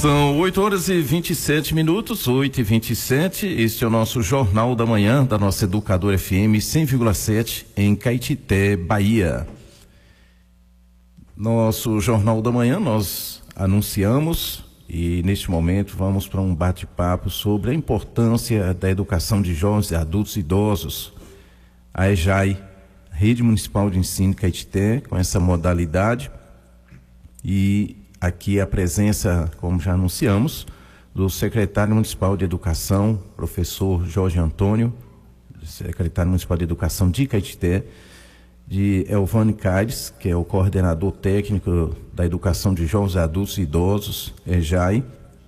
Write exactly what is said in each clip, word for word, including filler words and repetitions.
São oito horas e vinte e sete minutos, oito e vinte e sete. Este é o nosso Jornal da Manhã da nossa Educadora F M cem vírgula sete em Caetité, Bahia. Nosso Jornal da Manhã nós anunciamos e neste momento vamos para um bate-papo sobre a importância da educação de jovens, adultos e idosos. A EJAI, Rede Municipal de Ensino Caetité, com essa modalidade, e aqui a presença, como já anunciamos, do secretário municipal de Educação, professor Jorge Antônio, secretário municipal de Educação de Caetité, de Elvane Caires, que é o coordenador técnico da Educação de Jovens, Adultos e Idosos, EJAI,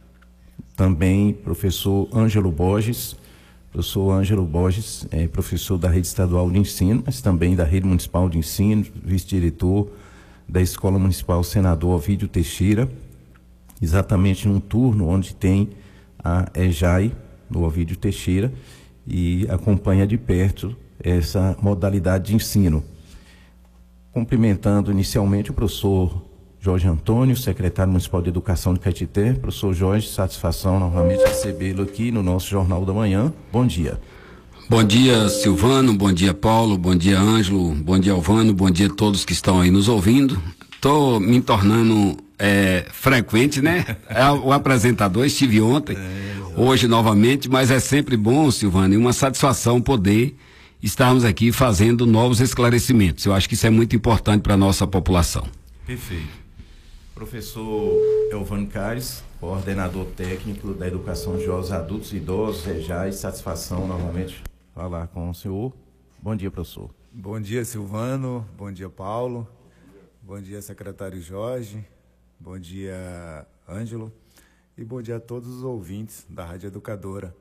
também professor Ângelo Borges, professor Ângelo Borges, é professor da Rede Estadual de Ensino, mas também da Rede Municipal de Ensino, vice-diretor da Escola Municipal Senador Ovídio Teixeira, exatamente num turno onde tem a EJAI, no Ovídio Teixeira, e acompanha de perto essa modalidade de ensino. Cumprimentando inicialmente o professor Jorge Antônio, secretário municipal de Educação de Caetité. Professor Jorge, satisfação novamente recebê-lo aqui no nosso Jornal da Manhã. Bom dia. Bom dia, Silvano, bom dia, Paulo, bom dia, Ângelo, bom dia, Alvano, bom dia a todos que estão aí nos ouvindo. Estou me tornando é, frequente, né? É, o apresentador, estive ontem, é, hoje novamente, mas é sempre bom, Silvano, e uma satisfação poder estarmos aqui fazendo novos esclarecimentos. Eu acho que isso é muito importante para a nossa população. Perfeito. Professor Elvane Caires, coordenador técnico da Educação de Jovens, Adultos e Idosos, EJAI, satisfação novamente falar com o senhor. Bom dia, professor. Bom dia, Silvano. Bom dia, Paulo. Bom dia, secretário Jorge. Bom dia, Ângelo. E bom dia a todos os ouvintes da Rádio Educadora.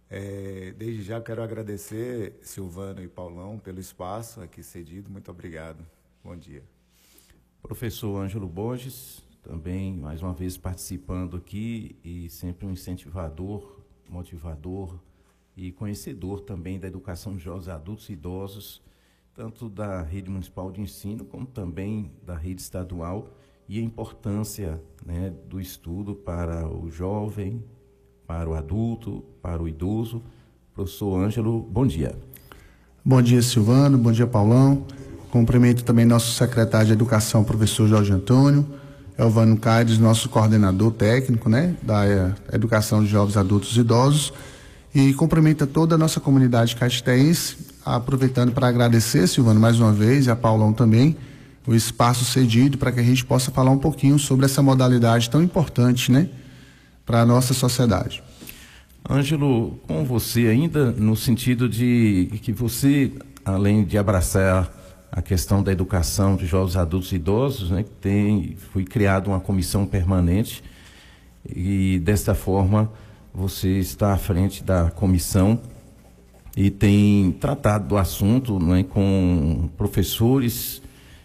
É, desde já quero agradecer, Silvano e Paulão, pelo espaço aqui cedido. Muito obrigado. Bom dia. Professor Ângelo Borges, também mais uma vez participando aqui e sempre um incentivador, motivador e conhecedor também da educação de jovens, adultos e idosos, tanto da Rede Municipal de Ensino como também da Rede Estadual, e a importância, né, do estudo para o jovem, para o adulto, para o idoso. Professor Ângelo, bom dia. Bom dia, Silvano, bom dia, Paulão. Cumprimento também nosso secretário de Educação, professor Jorge Antônio, Elvano Caires, nosso coordenador técnico, né, da Educação de Jovens, Adultos e Idosos, e cumprimento toda a nossa comunidade caetitense, aproveitando para agradecer, Silvano, mais uma vez, e a Paulão também, o espaço cedido para que a gente possa falar um pouquinho sobre essa modalidade tão importante, né, para a nossa sociedade. Ângelo, com você ainda no sentido de que você, além de abraçar a questão da educação de jovens, adultos e idosos, né, tem, foi criada uma comissão permanente e desta forma você está à frente da comissão e tem tratado do assunto, né, com professores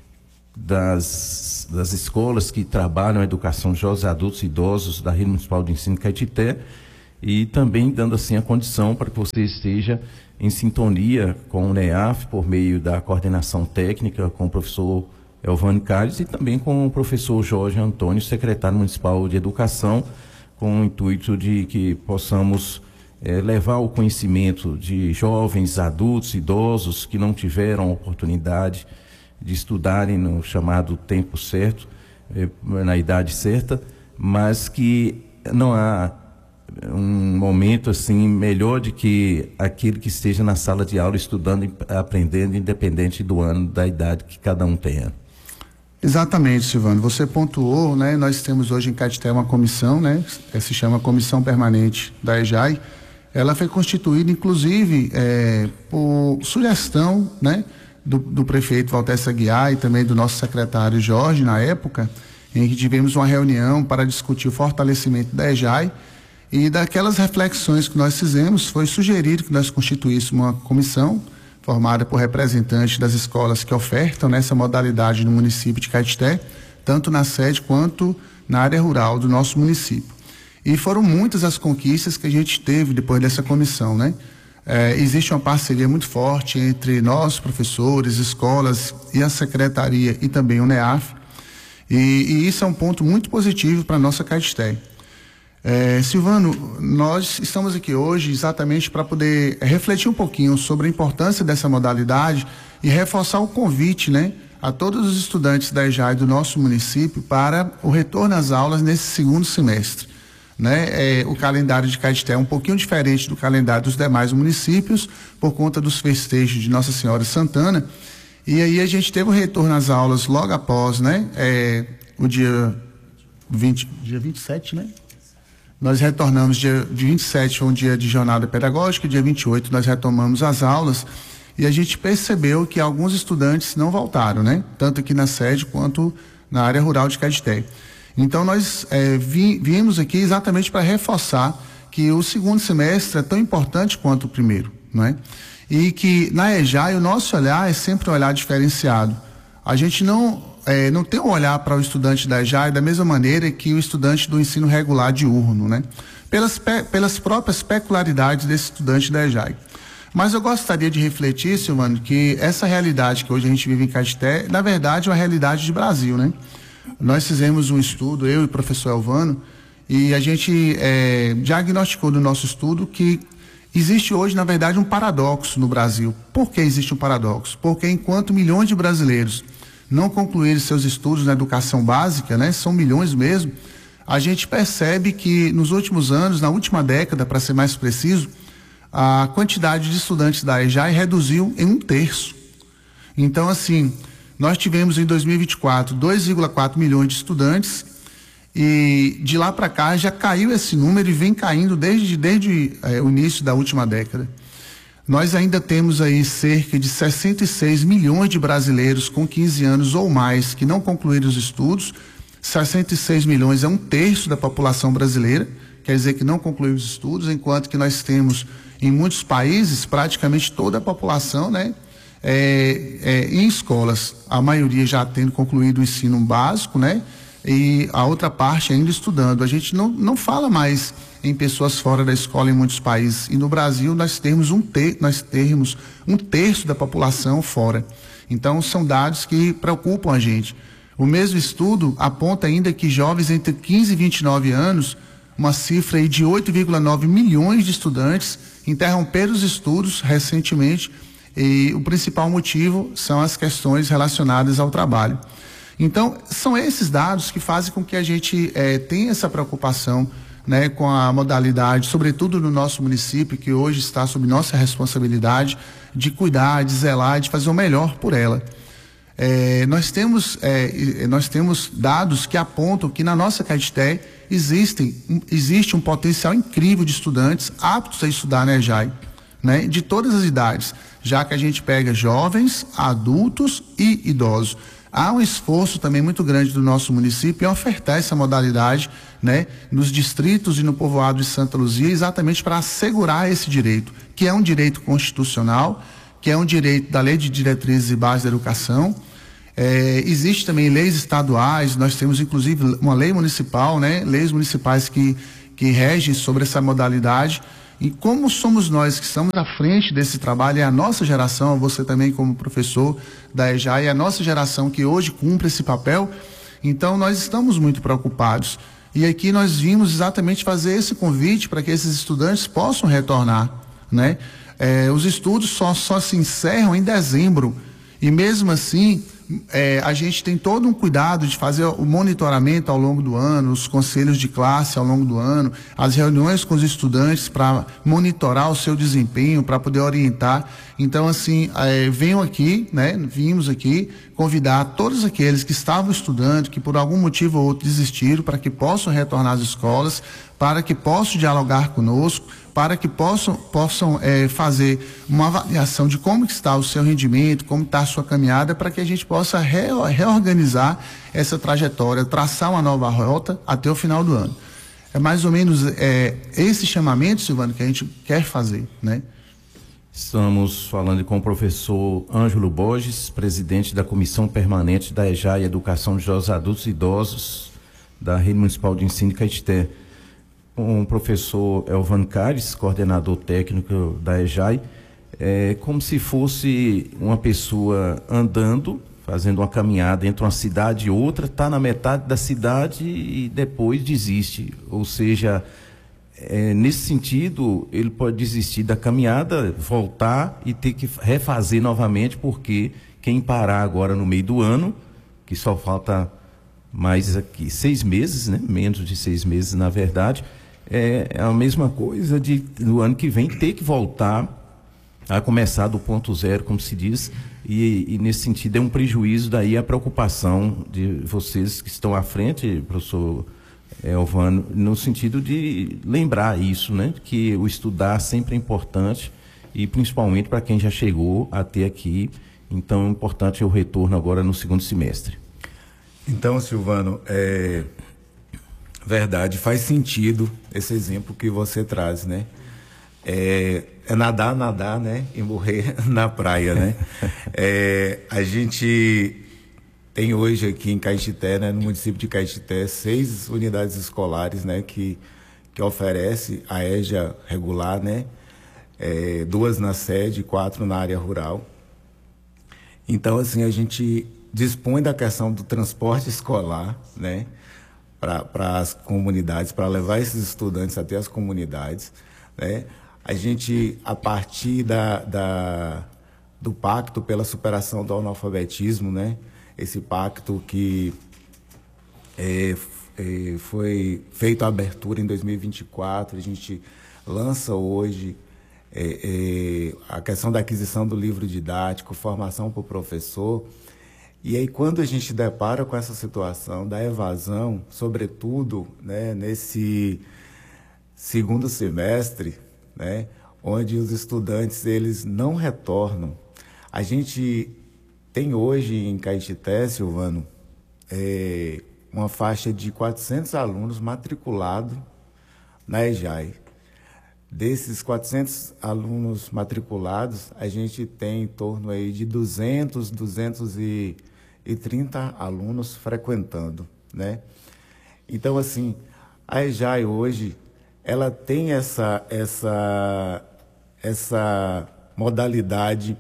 das, das escolas que trabalham a educação de jovens, adultos e idosos da Rede Municipal de Ensino Caetité, e também dando assim a condição para que você esteja em sintonia com o NEAF por meio da coordenação técnica com o professor Elvane Caires e também com o professor Jorge Antônio, secretário municipal de Educação, com o intuito de que possamos eh, levar o conhecimento de jovens, adultos, idosos que não tiveram oportunidade de estudarem no chamado tempo certo, eh, na idade certa, mas que não há um momento assim melhor de que aquele que esteja na sala de aula estudando e aprendendo, independente do ano, da idade que cada um tenha. Exatamente, Silvano. Você pontuou, né? Nós temos hoje em Caetité uma comissão, né? Se chama Comissão Permanente da EJAI. Ela foi constituída, inclusive, é, por sugestão, né, do, do prefeito Valtessa Aguiar e também do nosso secretário Jorge, na época, em que tivemos uma reunião para discutir o fortalecimento da EJAI. E daquelas reflexões que nós fizemos, foi sugerido que nós constituíssemos uma comissão formada por representantes das escolas que ofertam nessa modalidade no município de Caetité, tanto na sede quanto na área rural do nosso município. E foram muitas as conquistas que a gente teve depois dessa comissão, né? É, existe uma parceria muito forte entre nós, professores, escolas e a secretaria e também o NEAF, e, e isso é um ponto muito positivo para a nossa Caetité. É, Silvano, nós estamos aqui hoje exatamente para poder refletir um pouquinho sobre a importância dessa modalidade e reforçar o convite, né, a todos os estudantes da E J A I do nosso município para o retorno às aulas nesse segundo semestre. Né? É, o calendário de Caeté é um pouquinho diferente do calendário dos demais municípios por conta dos festejos de Nossa Senhora Santana, e aí a gente teve o retorno às aulas logo após, né, é, o dia vinte, dia vinte e sete, né? Nós retornamos dia vinte e sete, foi um dia de jornada pedagógica, dia vinte e oito nós retomamos as aulas e a gente percebeu que alguns estudantes não voltaram, né? Tanto aqui na sede quanto na área rural de Caeté. Então nós é, vi, viemos aqui exatamente para reforçar que o segundo semestre é tão importante quanto o primeiro, não é? E que na E J A I o nosso olhar é sempre um olhar diferenciado. A gente não É, não tem um olhar para o estudante da E J A I da mesma maneira que o estudante do ensino regular diurno, né? Pelas, pe, pelas próprias peculiaridades desse estudante da E J A I. Mas eu gostaria de refletir, Silvano, que essa realidade que hoje a gente vive em Caeté, na verdade, é uma realidade de Brasil, né? Nós fizemos um estudo, eu e o professor Elvano, e a gente é, diagnosticou no nosso estudo que existe hoje, na verdade, um paradoxo no Brasil. Por que existe um paradoxo? Porque enquanto milhões de brasileiros não concluírem seus estudos na educação básica, né, são milhões mesmo, a gente percebe que nos últimos anos, na última década, para ser mais preciso, a quantidade de estudantes da E J A I reduziu em um terço. Então, assim, nós tivemos em dois mil e vinte e quatro dois vírgula quatro milhões de estudantes e de lá para cá já caiu esse número e vem caindo desde, desde é, o início da última década. Nós ainda temos aí cerca de sessenta e seis milhões de brasileiros com quinze anos ou mais que não concluíram os estudos. sessenta e seis milhões é um terço da população brasileira, quer dizer que não concluiu os estudos, enquanto que nós temos em muitos países praticamente toda a população, né, é, é, em escolas, a maioria já tendo concluído o ensino básico, né, e a outra parte ainda estudando. A gente não, não fala mais em pessoas fora da escola em muitos países. E no Brasil nós temos um, ter, nós temos um terço da população fora. Então são dados que preocupam a gente. O mesmo estudo aponta ainda que jovens entre quinze e vinte e nove anos, uma cifra aí de oito vírgula nove milhões de estudantes, interromperam os estudos recentemente e o principal motivo são as questões relacionadas ao trabalho. Então, são esses dados que fazem com que a gente eh, tenha essa preocupação, né, com a modalidade, sobretudo no nosso município, que hoje está sob nossa responsabilidade de cuidar, de zelar, de fazer o melhor por ela. Eh, nós temos, eh, nós temos dados que apontam que na nossa Caeté existem, um, existe um potencial incrível de estudantes aptos a estudar na E J A I, né, de todas as idades, já que a gente pega jovens, adultos e idosos. Há um esforço também muito grande do nosso município em ofertar essa modalidade, né, nos distritos e no povoado de Santa Luzia, exatamente para assegurar esse direito, que é um direito constitucional, que é um direito da Lei de Diretrizes e Bases da Educação. É, existe também leis estaduais, nós temos inclusive uma lei municipal, né, leis municipais que, que regem sobre essa modalidade. E como somos nós que estamos à frente desse trabalho, é a nossa geração, você também como professor da E J A I, é a nossa geração que hoje cumpre esse papel, então nós estamos muito preocupados. E aqui nós vimos exatamente fazer esse convite para que esses estudantes possam retornar, né? É, os estudos só, só se encerram em dezembro, e mesmo assim É, a gente tem todo um cuidado de fazer o monitoramento ao longo do ano, os conselhos de classe ao longo do ano, as reuniões com os estudantes para monitorar o seu desempenho, para poder orientar. Então, assim, é, venho aqui, né, vimos aqui convidar todos aqueles que estavam estudando, que por algum motivo ou outro desistiram, para que possam retornar às escolas, para que possam dialogar conosco, para que possam, possam é, fazer uma avaliação de como está o seu rendimento, como está a sua caminhada, para que a gente possa re, reorganizar essa trajetória, traçar uma nova rota até o final do ano. É mais ou menos é, esse chamamento, Silvano, que a gente quer fazer, né? Estamos falando com o professor Ângelo Borges, presidente da Comissão Permanente da E J A I Educação de Jovens Adultos e Idosos da Rede Municipal de Ensino de Caeté, com o professor Elvano Cares, coordenador técnico da E J A I, é como se fosse uma pessoa andando fazendo uma caminhada entre uma cidade e outra, está na metade da cidade e depois desiste. Ou seja, é, nesse sentido, ele pode desistir da caminhada, voltar e ter que refazer novamente, porque quem parar agora no meio do ano, que só falta mais aqui seis meses, né? Menos de seis meses, na verdade, é a mesma coisa de no ano que vem ter que voltar a começar do ponto zero, como se diz, e, e nesse sentido é um prejuízo. Daí a preocupação de vocês que estão à frente, professor Elvano, no sentido de lembrar isso, né? Que o estudar sempre é importante, e principalmente para quem já chegou até aqui. Então é importante o retorno agora no segundo semestre. Então, Silvano, é verdade, faz sentido esse exemplo que você traz, né? É, é nadar, nadar, né? E morrer na praia, né? É, a gente tem hoje aqui em Caetité, né, no município de Caetité, seis unidades escolares, né, que, que oferece a EJA regular, né? É, duas na sede, quatro na área rural. Então, assim, a gente dispõe da questão do transporte escolar, né, para as comunidades, para levar esses estudantes até as comunidades, né? A gente, a partir da, da, do Pacto pela Superação do Analfabetismo, né, esse pacto que é, é, foi feito a abertura em dois mil e vinte e quatro, a gente lança hoje é, é, a questão da aquisição do livro didático, formação para o professor. E aí, quando a gente depara com essa situação da evasão, sobretudo, né, nesse segundo semestre, né, onde os estudantes eles não retornam, a gente tem hoje em Caetité, Silvano, é, uma faixa de quatrocentos alunos matriculados na EJAI. Desses quatrocentos alunos matriculados, a gente tem em torno aí de duzentos, duzentos e trinta alunos frequentando, né? Então, assim, a EJAI hoje, ela tem essa, essa, essa modalidade,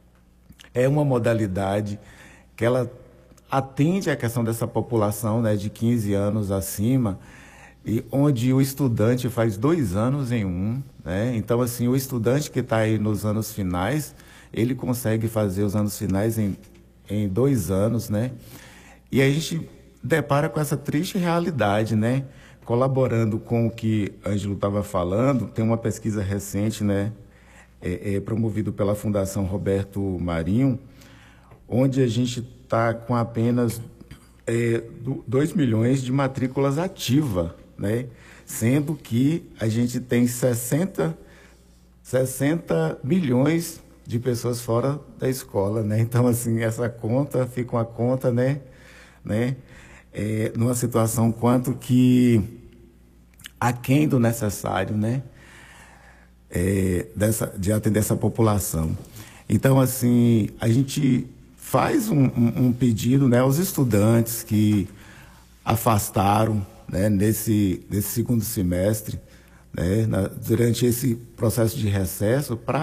é uma modalidade que ela atende à questão dessa população, né, de quinze anos acima, e onde o estudante faz dois anos em um, né? Então, assim, o estudante que está aí nos anos finais, ele consegue fazer os anos finais em, em dois anos, né? E a gente depara com essa triste realidade, né? Colaborando com o que Ângelo estava falando, tem uma pesquisa recente, né, é, é, promovido pela Fundação Roberto Marinho, onde a gente está com apenas é, dois milhões de matrículas ativas, né, sendo que a gente tem sessenta milhões de pessoas fora da escola, né? Então, assim, essa conta fica uma conta, né, né, é, numa situação quanto que aquém do necessário, né, é, dessa, de atender essa população. Então, assim, a gente faz um, um, um pedido, né, aos estudantes que afastaram, né, nesse, nesse segundo semestre, né, na, durante esse processo de recesso, para